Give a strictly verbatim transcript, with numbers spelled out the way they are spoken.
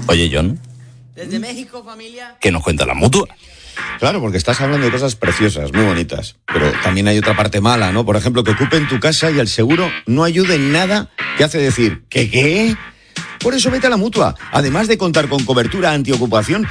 Oye, John. Desde México, familia. ¿Qué nos cuenta la Mutua? Claro, porque estás hablando de cosas preciosas, muy bonitas. Pero también hay otra parte mala, ¿no? Por ejemplo, que ocupen tu casa y el seguro no ayude en nada que hace decir, ¿qué qué? Por eso vete a la Mutua. Además de contar con cobertura antiocupación,